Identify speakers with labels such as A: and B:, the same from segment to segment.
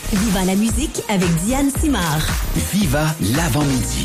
A: Viva la musique avec Diane Simard.
B: Viva l'avant-midi.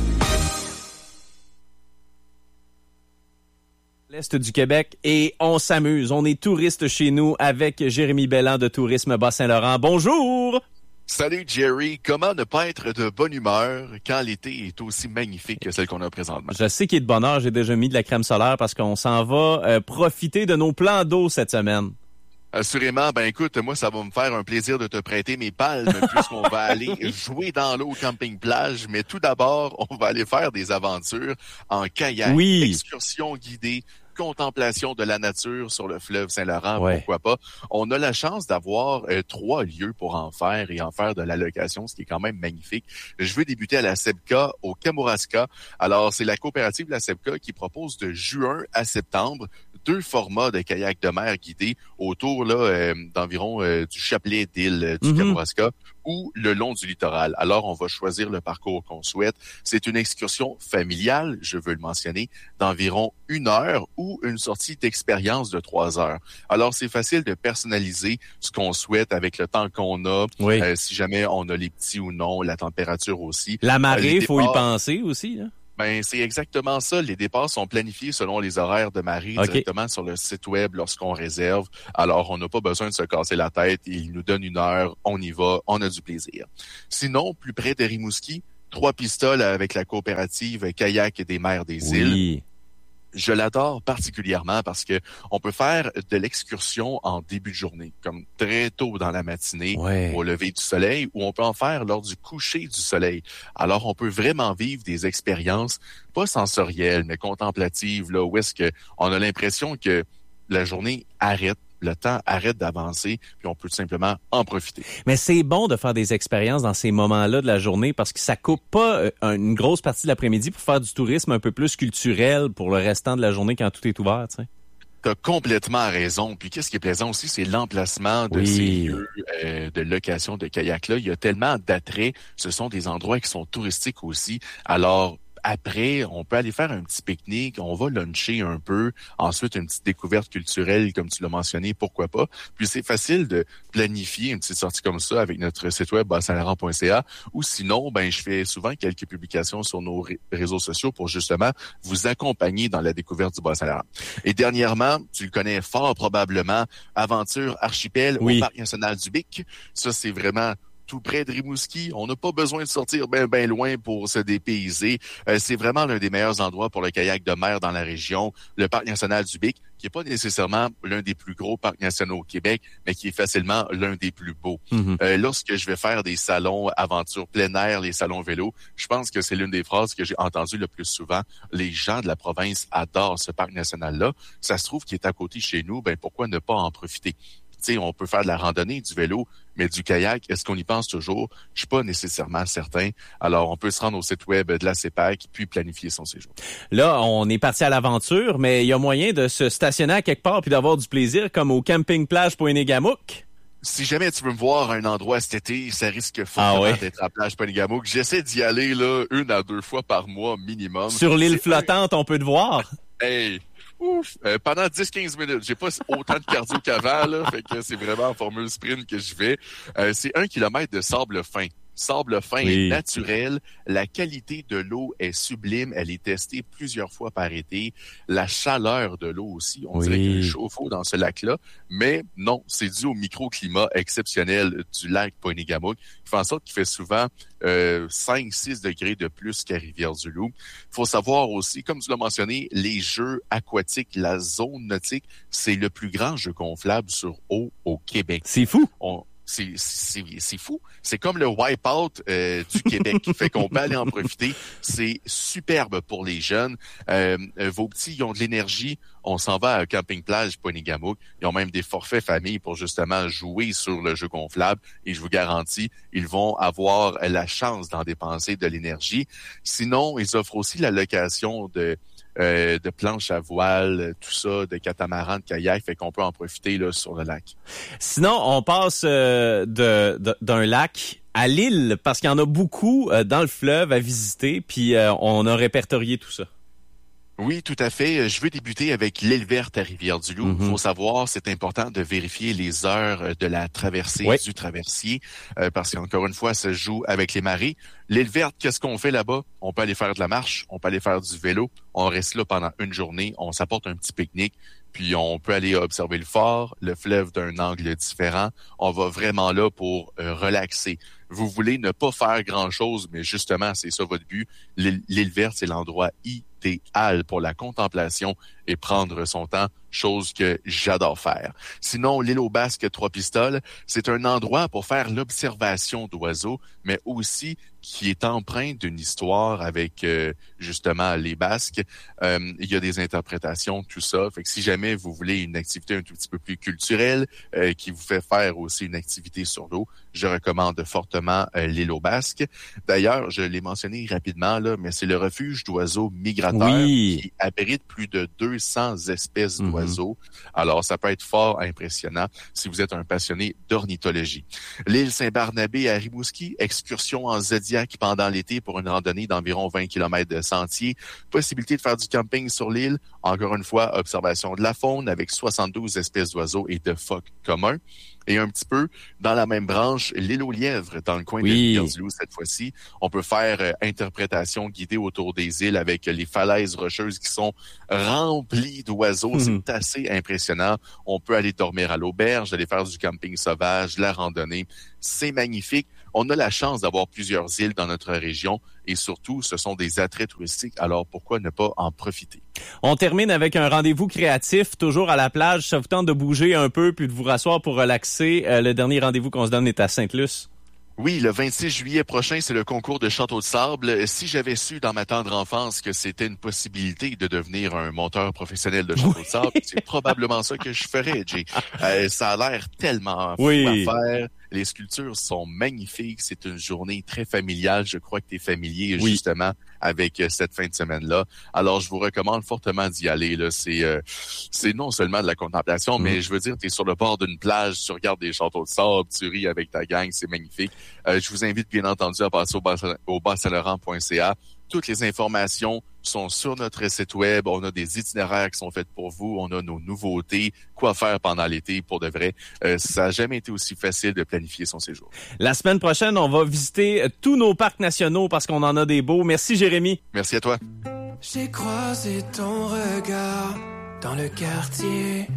C: L'Est du Québec et on s'amuse. On est touristes chez nous avec Jérémy Belland de Tourisme Bas-Saint-Laurent. Bonjour!
D: Salut Jerry, comment ne pas être de bonne humeur quand l'été est aussi magnifique que celle qu'on a présentement?
C: Je sais qu'il est de bonne heure, j'ai déjà mis de la crème solaire parce qu'on s'en va profiter de nos plans d'eau cette semaine.
D: Assurément, ben écoute, moi ça va me faire un plaisir de te prêter mes palmes puisqu'on va aller jouer dans l'eau au camping-plage, mais tout d'abord, on va aller faire des aventures en kayak, excursion guidée, contemplation de la nature sur le fleuve Saint-Laurent, pourquoi pas. On a la chance d'avoir 3 lieux pour en faire et en faire de la location, ce qui est quand même magnifique. Je veux débuter à la SEPCA au Kamouraska. Alors, c'est la coopérative de la SEPCA qui propose de juin à septembre 2 formats de kayak de mer guidés autour là d'environ du chapelet d'île du Kamouraska ou le long du littoral. Alors, on va choisir le parcours qu'on souhaite. C'est une excursion familiale, je veux le mentionner, d'environ 1 heure ou une sortie d'expérience de 3 heures. Alors, c'est facile de personnaliser ce qu'on souhaite avec le temps qu'on a, si jamais on a les petits ou non, la température aussi.
C: La marée, il faut y penser aussi, hein?
D: Ben, c'est exactement ça. Les départs sont planifiés selon les horaires de marée directement sur le site web lorsqu'on réserve. Alors, on n'a pas besoin de se casser la tête. Il nous donne 1 heure, on y va, on a du plaisir. Sinon, plus près de Rimouski, 3 pistoles avec la coopérative Kayak des Mers des Îles. Je l'adore particulièrement parce que on peut faire de l'excursion en début de journée, comme très tôt dans la matinée, au lever du soleil, ou on peut en faire lors du coucher du soleil. Alors, on peut vraiment vivre des expériences, pas sensorielles, mais contemplatives, là, où est-ce que on a l'impression que la journée arrête, le temps arrête d'avancer, puis on peut tout simplement en profiter.
C: Mais c'est bon de faire des expériences dans ces moments-là de la journée parce que ça coupe pas une grosse partie de l'après-midi pour faire du tourisme un peu plus culturel pour le restant de la journée quand tout est ouvert, tu sais.
D: T'as complètement raison. Puis qu'est-ce qui est plaisant aussi, c'est l'emplacement de ces lieux de location de kayak-là. Il y a tellement d'attraits. Ce sont des endroits qui sont touristiques aussi. Alors, après, on peut aller faire un petit pique-nique, on va luncher un peu, ensuite une petite découverte culturelle, comme tu l'as mentionné, pourquoi pas. Puis c'est facile de planifier une petite sortie comme ça avec notre site web bas-saint-laurent.ca, ou sinon, ben je fais souvent quelques publications sur nos réseaux sociaux pour justement vous accompagner dans la découverte du Bas-Saint-Laurent. Et dernièrement, tu le connais fort probablement, Aventure Archipel au Parc national du Bic. Ça, c'est vraiment tout près de Rimouski. On n'a pas besoin de sortir bien loin pour se dépayser. C'est vraiment l'un des meilleurs endroits pour le kayak de mer dans la région. Le Parc national du Bic, qui n'est pas nécessairement l'un des plus gros parcs nationaux au Québec, mais qui est facilement l'un des plus beaux. Lorsque je vais faire des salons aventure plein air, les salons vélo, je pense que c'est l'une des phrases que j'ai entendues le plus souvent. Les gens de la province adorent ce parc national-là. Ça se trouve qu'il est à côté de chez nous, ben pourquoi ne pas en profiter? T'sais, on peut faire de la randonnée, du vélo, mais du kayak, est-ce qu'on y pense toujours? Je suis pas nécessairement certain. Alors, on peut se rendre au site web de la CEPAC puis planifier son séjour.
C: Là, on est parti à l'aventure, mais il y a moyen de se stationner à quelque part puis d'avoir du plaisir, comme au camping-plage Pointe-Négamouk.
D: Si jamais tu veux me voir à un endroit cet été, ça risque fortement d'être à plage Pointe-Négamouk. J'essaie d'y aller là 1 à 2 fois par mois minimum.
C: Sur l'île flottante, on peut te voir.
D: Hey! Ouf! Pendant 10-15 minutes. J'ai pas autant de cardio qu'avant, là. Fait que c'est vraiment en formule sprint que je vais. C'est 1 kilomètre de sable fin. Sable fin est naturel. La qualité de l'eau est sublime. Elle est testée plusieurs fois par été. La chaleur de l'eau aussi. On dirait qu'il y a un chauffe-eau dans ce lac-là. Mais non, c'est dû au microclimat exceptionnel du lac Pointe-Négamouk, qui fait en sorte qu'il fait souvent 5-6 degrés de plus qu'à Rivière-du-Loup. Il faut savoir aussi, comme tu l'as mentionné, les jeux aquatiques, la zone nautique, c'est le plus grand jeu gonflable sur eau au Québec.
C: C'est fou!
D: C'est fou. C'est comme le Wipeout du Québec. Fait qu'on peut aller en profiter. C'est superbe pour les jeunes. Vos petits, ils ont de l'énergie. On s'en va à camping-plage Pointe-Négamouk. Ils ont même des forfaits famille pour justement jouer sur le jeu gonflable. Et je vous garantis, ils vont avoir la chance d'en dépenser de l'énergie. Sinon, ils offrent aussi la location de planches à voile, tout ça, de catamarans, de kayak, fait qu'on peut en profiter là sur le lac.
C: Sinon, on passe d'un lac à l'île, parce qu'il y en a beaucoup dans le fleuve à visiter, puis on a répertorié tout ça.
D: Oui, tout à fait. Je veux débuter avec l'île verte à Rivière-du-Loup. Faut savoir, c'est important de vérifier les heures de la traversée du traversier parce qu'encore une fois, ça joue avec les marées. L'île verte, qu'est-ce qu'on fait là-bas? On peut aller faire de la marche, on peut aller faire du vélo. On reste là pendant une journée, on s'apporte un petit pique-nique, puis on peut aller observer le phare, le fleuve d'un angle différent. On va vraiment là pour relaxer. Vous voulez ne pas faire grand-chose, mais justement, c'est ça votre but. L'île verte, c'est l'endroit idéal pour la contemplation et prendre son temps, chose que j'adore faire. Sinon, l'île aux Basques Trois-Pistoles, c'est un endroit pour faire l'observation d'oiseaux, mais aussi qui est empreint d'une histoire avec justement les Basques. Il y a des interprétations, tout ça. Fait que si jamais vous voulez une activité un tout petit peu plus culturelle qui vous fait faire aussi une activité sur l'eau, je recommande fortement l'île aux Basques. D'ailleurs, je l'ai mentionné rapidement, là, mais c'est le refuge d'oiseaux migrateurs qui abrite plus de 200 espèces d'oiseaux. Alors, ça peut être fort impressionnant si vous êtes un passionné d'ornithologie. L'île Saint-Barnabé à Rimouski, excursion en Zodiac pendant l'été pour une randonnée d'environ 20 km de sentier. Possibilité de faire du camping sur l'île. Encore une fois, observation de la faune avec 72 espèces d'oiseaux et de phoques communs. Et un petit peu dans la même branche, l'île aux lièvres, dans le coin de Rivière-du-Loup cette fois-ci. On peut faire interprétation guidée autour des îles avec les falaises rocheuses qui sont remplies d'oiseaux. C'est assez impressionnant. On peut aller dormir à l'auberge, aller faire du camping sauvage, la randonnée. C'est magnifique. On a la chance d'avoir plusieurs îles dans notre région et surtout, ce sont des attraits touristiques. Alors, pourquoi ne pas en profiter?
C: On termine avec un rendez-vous créatif, toujours à la plage. Ça vous tente de bouger un peu puis de vous rasseoir pour relaxer. Le dernier rendez-vous qu'on se donne est à Sainte-Luce.
D: Oui, le 26 juillet prochain, c'est le concours de château de sable. Si j'avais su dans ma tendre enfance que c'était une possibilité de devenir un monteur professionnel de château de sable, c'est probablement ça que je ferais, Jay. Ça a l'air tellement fou à faire. Les sculptures sont magnifiques. C'est une journée très familiale. Je crois que tu es familier justement avec cette fin de semaine-là. Alors, je vous recommande fortement d'y aller. Là, c'est non seulement de la contemplation, mais je veux dire, tu es sur le bord d'une plage, tu regardes des châteaux de sable, tu ris avec ta gang, c'est magnifique. Je vous invite bien entendu à passer au Bas-Saint-Laurent.ca. Toutes les informations sont sur notre site web. On a des itinéraires qui sont faits pour vous. On a nos nouveautés. Quoi faire pendant l'été pour de vrai. Ça n'a jamais été aussi facile de planifier son séjour.
C: La semaine prochaine, on va visiter tous nos parcs nationaux parce qu'on en a des beaux. Merci, Jérémy.
D: Merci à toi.
E: J'ai croisé ton regard dans le quartier.